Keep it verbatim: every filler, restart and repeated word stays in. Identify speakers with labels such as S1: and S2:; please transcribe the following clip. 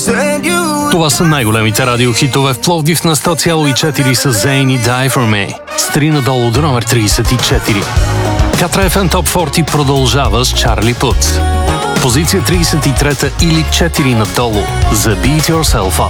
S1: Това са най-големите радиохитове в Пловдив на сто цяло и четири с Zayn и Die For Me. С три надолу до номер тридесет и четири. Катра еф ем Top сорок продължава с Чарли Путс. Позиция тридесет и трета или четири надолу за Beat Yourself Up.